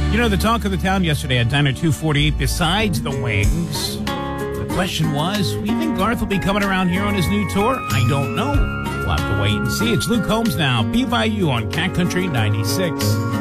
You know, the talk of the town yesterday at Diner 248, besides the wings, the question was, we think Garth will be coming around here on his new tour? I don't know. We'll have to wait and see. It's Luke Holmes now, BYU on Cat Country 96.